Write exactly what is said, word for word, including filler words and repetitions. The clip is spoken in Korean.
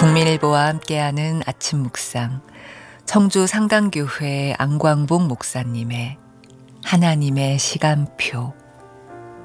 국민일보와 함께하는 아침 묵상, 청주 상강교회 안광복 목사님의 하나님의 시간표.